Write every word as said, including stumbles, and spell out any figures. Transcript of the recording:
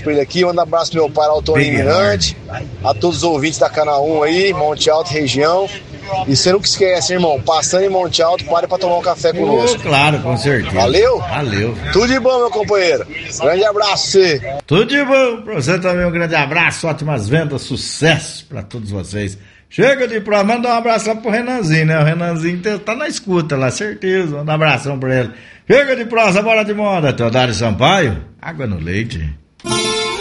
pra ele aqui, manda um abraço pro meu pai, Altoninho Mirante, a todos os ouvintes da Canal um aí, Monte Alto, região. E você nunca esquece, irmão, passando em Monte Alto, pare pra tomar um café conosco. Oh, claro, com certeza. Valeu? Valeu. Tudo de bom, meu companheiro. Grande abraço pra você. Tudo de bom pra você também, um grande abraço, ótimas vendas, sucesso pra todos vocês. Chega de prova, manda um abraço lá pro Renanzinho, né? O Renanzinho tá na escuta lá, certeza. Manda um abração pra ele. Chega de prosa, bora de moda. Teodário Sampaio, água no leite.